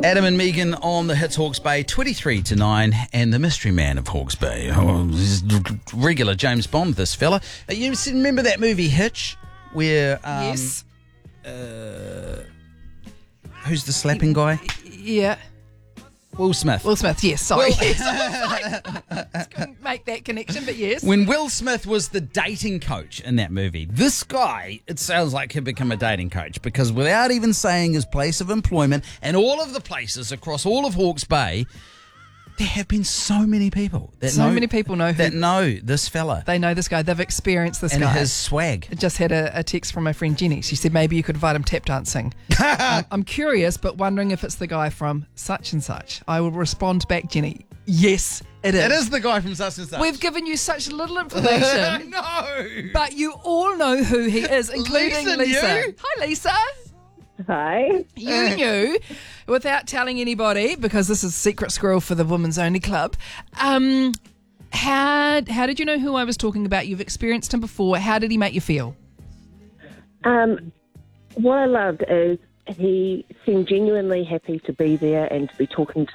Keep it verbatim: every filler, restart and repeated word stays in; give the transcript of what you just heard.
Adam and Megan on the Hits Hawke's Bay, twenty-three to nine, and the mystery man of Hawke's Bay. Oh, he's regular James Bond, this fella. Uh, You remember that movie Hitch, where um, Yes. uh, who's the slapping guy? Yeah. Will Smith. Will Smith, yes, sorry. Will- Yes, I was like, couldn't make that connection, but yes. When Will Smith was the dating coach in that movie, this guy, it sounds like he'd become a dating coach, because without even saying his place of employment and all of the places across all of Hawke's Bay, there have been so many people that So know, many people know who- that know this fella They know this guy. They've experienced this and guy. his swag. I just had a, a text from my friend Jenny. She said maybe you could invite him tap dancing. um, I'm curious, but wondering if it's the guy from such and such. I will respond back, Jenny. Yes, it is. It is the guy from such and such. We've given you such little information, no. but you all know who he is, including Lisa Lisa. knew? Hi, Lisa. Hi. You knew, without telling anybody, because this is Secret Squirrel for the Women's Only Club. Um, how, how did you know who I was talking about? You've experienced him before. How did he make you feel? Um, what I loved is he seemed genuinely happy to be there and to be talking to